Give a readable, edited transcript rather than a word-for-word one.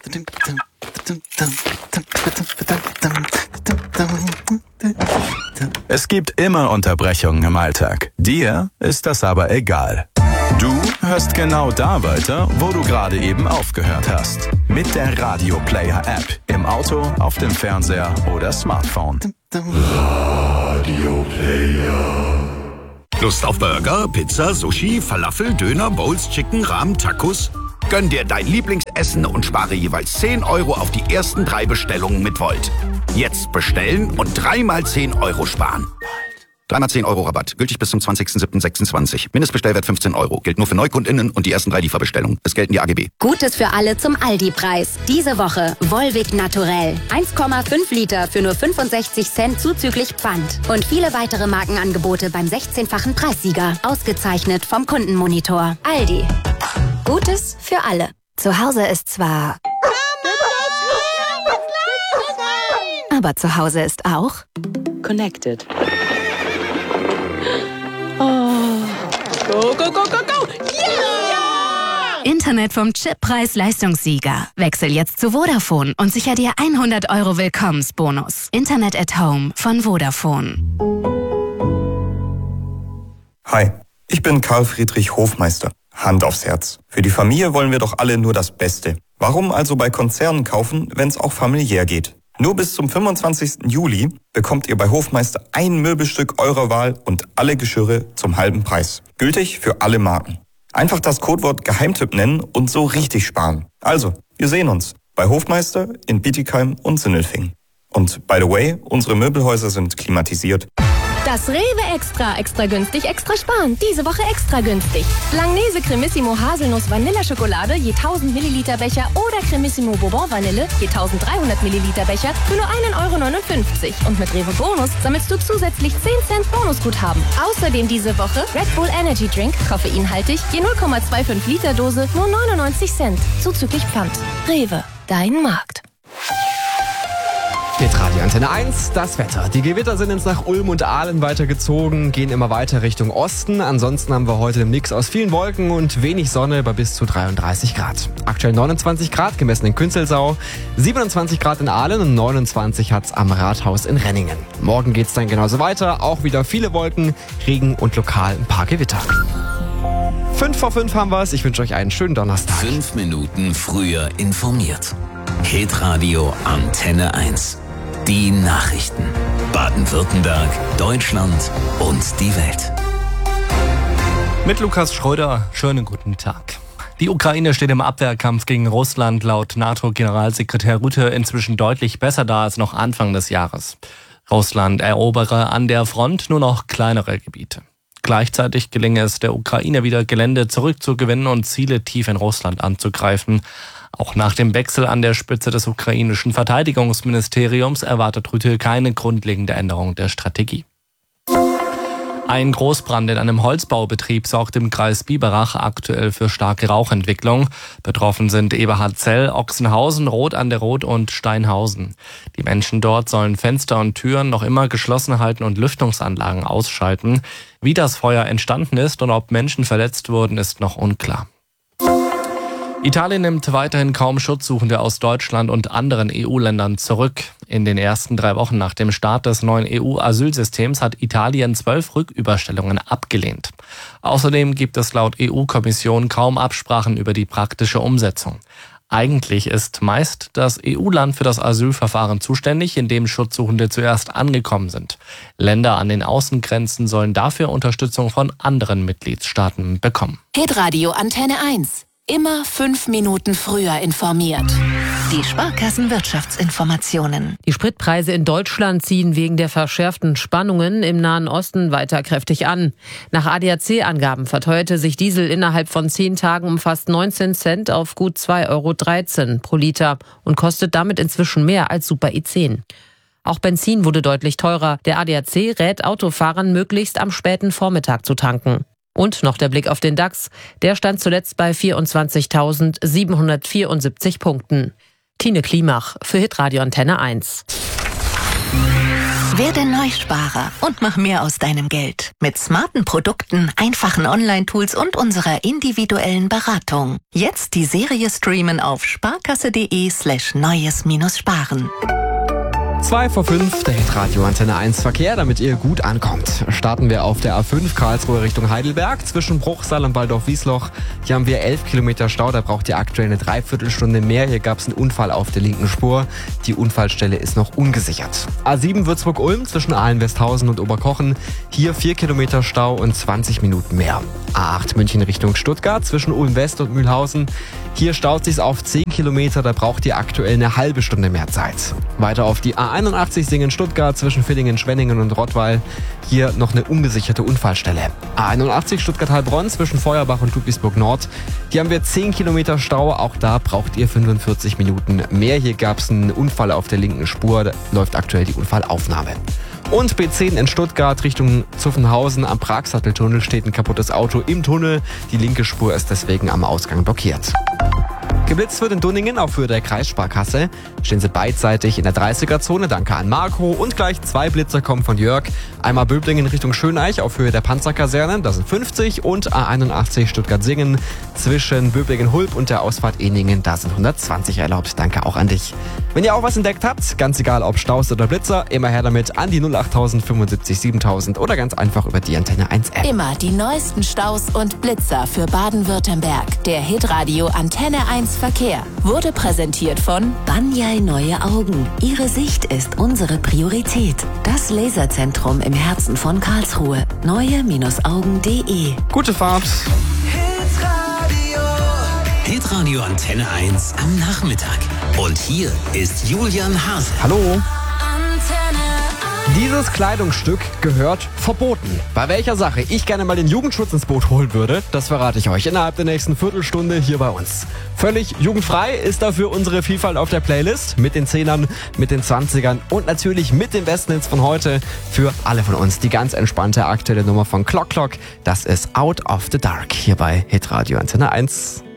Es gibt immer Unterbrechungen im Alltag. Dir ist das aber egal. Du hörst genau da weiter, wo du gerade eben aufgehört hast. Mit der Radio Player App. Im Auto, auf dem Fernseher oder Smartphone. Radio Player. Lust auf Burger, Pizza, Sushi, Falafel, Döner, Bowls, Chicken, Ramen, Tacos? Gönn dir dein Lieblingsessen und spare jeweils 10 Euro auf die ersten 3 Bestellungen mit Volt. Jetzt bestellen und 3 mal 10 Euro sparen. 3 mal 10 Euro Rabatt. Gültig bis zum 20.07.26. Mindestbestellwert 15 Euro. Gilt nur für NeukundInnen und die ersten 3 Lieferbestellungen. Es gelten die AGB. Gutes für alle zum Aldi-Preis. Diese Woche Volvic Naturell. 1,5 Liter für nur 65 Cent zuzüglich Pfand. Und viele weitere Markenangebote beim 16-fachen Preissieger. Ausgezeichnet vom Kundenmonitor. Aldi. Gutes für alle. Zu Hause ist zwar... Aber zu Hause ist auch... Connected. Oh. Go, go, go, go, go! Yeah! Internet vom Chippreis-Leistungssieger. Wechsel jetzt zu Vodafone und sicher dir 100 Euro Willkommensbonus. Internet at Home von Vodafone. Hi, ich bin Karl Friedrich Hofmeister. Hand aufs Herz. Für die Familie wollen wir doch alle nur das Beste. Warum also bei Konzernen kaufen, wenn es auch familiär geht? Nur bis zum 25. Juli bekommt ihr bei Hofmeister ein Möbelstück eurer Wahl und alle Geschirre zum halben Preis. Gültig für alle Marken. Einfach das Codewort Geheimtipp nennen und so richtig sparen. Also, wir sehen uns bei Hofmeister in Bietigheim und Sindelfingen. Und by the way, unsere Möbelhäuser sind klimatisiert. Das Rewe Extra günstig, extra sparen. Diese Woche extra günstig. Langnese Cremissimo Haselnuss Vanilleschokolade je 1000 Milliliter Becher oder Cremissimo Bourbon Vanille je 1300 Milliliter Becher für nur 1,59 €. Und mit Rewe Bonus sammelst du zusätzlich 10 Cent Bonusguthaben. Außerdem diese Woche Red Bull Energy Drink, koffeinhaltig, je 0,25 Liter Dose, nur 99 Cent. Zuzüglich Pfand. Rewe, dein Markt. Mit Radio Antenne 1, das Wetter. Die Gewitter sind jetzt nach Ulm und Aalen weitergezogen, gehen immer weiter Richtung Osten. Ansonsten haben wir heute einen Mix aus vielen Wolken und wenig Sonne bei bis zu 33 Grad. Aktuell 29 Grad, gemessen in Künzelsau, 27 Grad in Aalen und 29 hat's am Rathaus in Renningen. Morgen geht's dann genauso weiter, auch wieder viele Wolken, Regen und lokal ein paar Gewitter. 5 vor 5 haben wir's. Ich wünsche euch einen schönen Donnerstag. 5 Minuten früher informiert. Hitradio Antenne 1. Die Nachrichten. Baden-Württemberg, Deutschland und die Welt. Mit Lukas Schröder, schönen guten Tag. Die Ukraine steht im Abwehrkampf gegen Russland laut NATO-Generalsekretär Rutte inzwischen deutlich besser da als noch Anfang des Jahres. Russland erobere an der Front nur noch kleinere Gebiete. Gleichzeitig gelinge es der Ukraine wieder Gelände zurückzugewinnen und Ziele tief in Russland anzugreifen. Auch nach dem Wechsel an der Spitze des ukrainischen Verteidigungsministeriums erwartet Rütte keine grundlegende Änderung der Strategie. Ein Großbrand in einem Holzbaubetrieb sorgt im Kreis Biberach aktuell für starke Rauchentwicklung. Betroffen sind Eberhardzell, Ochsenhausen, Roth an der Roth und Steinhausen. Die Menschen dort sollen Fenster und Türen noch immer geschlossen halten und Lüftungsanlagen ausschalten. Wie das Feuer entstanden ist und ob Menschen verletzt wurden, ist noch unklar. Italien nimmt weiterhin kaum Schutzsuchende aus Deutschland und anderen EU-Ländern zurück. In den ersten 3 Wochen nach dem Start des neuen EU-Asylsystems hat Italien 12 Rücküberstellungen abgelehnt. Außerdem gibt es laut EU-Kommission kaum Absprachen über die praktische Umsetzung. Eigentlich ist meist das EU-Land für das Asylverfahren zuständig, in dem Schutzsuchende zuerst angekommen sind. Länder an den Außengrenzen sollen dafür Unterstützung von anderen Mitgliedstaaten bekommen. Hitradio Antenne 1. Immer 5 Minuten früher informiert. Die Sparkassenwirtschaftsinformationen. Die Spritpreise in Deutschland ziehen wegen der verschärften Spannungen im Nahen Osten weiter kräftig an. Nach ADAC-Angaben verteuerte sich Diesel innerhalb von 10 Tagen um fast 19 Cent auf gut 2,13 € pro Liter und kostet damit inzwischen mehr als Super E10. Auch Benzin wurde deutlich teurer. Der ADAC rät Autofahrern, möglichst am späten Vormittag zu tanken. Und noch der Blick auf den DAX. Der stand zuletzt bei 24.774 Punkten. Tine Klimach für Hitradio Antenne 1. Werde Neusparer und mach mehr aus deinem Geld. Mit smarten Produkten, einfachen Online-Tools und unserer individuellen Beratung. Jetzt die Serie streamen auf sparkasse.de/neues-sparen. 2 vor 5, der Hitradio Antenne 1 Verkehr, damit ihr gut ankommt. Starten wir auf der A5 Karlsruhe Richtung Heidelberg zwischen Bruchsal und Waldorf-Wiesloch. Hier haben wir 11 Kilometer Stau, da braucht ihr aktuell eine Dreiviertelstunde mehr. Hier gab es einen Unfall auf der linken Spur. Die Unfallstelle ist noch ungesichert. A7 Würzburg-Ulm zwischen Ahlen-Westhausen und Oberkochen. Hier 4 Kilometer Stau und 20 Minuten mehr. A8 München Richtung Stuttgart zwischen Ulm-West und Mühlhausen. Hier staut sich's auf 10 Kilometer, da braucht ihr aktuell eine halbe Stunde mehr Zeit. Weiter auf die A81 Singen-Stuttgart zwischen Villingen, Schwenningen und Rottweil. Hier noch eine ungesicherte Unfallstelle. A81 Stuttgart-Heilbronn zwischen Feuerbach und Ludwigsburg Nord. Hier haben wir 10 Kilometer Stau, auch da braucht ihr 45 Minuten mehr. Hier gab's einen Unfall auf der linken Spur, da läuft aktuell die Unfallaufnahme. Und B10 in Stuttgart Richtung Zuffenhausen am Pragsatteltunnel steht ein kaputtes Auto im Tunnel. Die linke Spur ist deswegen am Ausgang blockiert. Geblitzt wird in Dunningen auf Höhe der Kreissparkasse. Stehen sie beidseitig in der 30er-Zone. Danke an Marco. Und gleich 2 Blitzer kommen von Jörg. Einmal Böblingen Richtung Schöneich auf Höhe der Panzerkaserne. Das sind 50. Und A81 Stuttgart-Singen zwischen Böblingen-Hulb und der Ausfahrt Eningen. Da sind 120 erlaubt. Danke auch an dich. Wenn ihr auch was entdeckt habt, ganz egal ob Staus oder Blitzer, immer her damit an die 08000 75 7000 oder ganz einfach über die Antenne 1 App. Immer die neuesten Staus und Blitzer für Baden-Württemberg. Der Hitradio Antenne 1 Verkehr wurde präsentiert von Banyai Neue Augen. Ihre Sicht ist unsere Priorität. Das Laserzentrum im Herzen von Karlsruhe. neue-augen.de. Gute Fahrt. Hitradio Antenne 1 am Nachmittag. Und hier ist Julian Hase. Hallo. Dieses Kleidungsstück gehört verboten. Bei welcher Sache ich gerne mal den Jugendschutz ins Boot holen würde, das verrate ich euch innerhalb der nächsten Viertelstunde hier bei uns. Völlig jugendfrei ist dafür unsere Vielfalt auf der Playlist. Mit den 10ern, mit den 20ern und natürlich mit den besten Hits von heute. Für alle von uns die ganz entspannte aktuelle Nummer von Clock Clock. Das ist Out of the Dark hier bei Hitradio Antenne 1.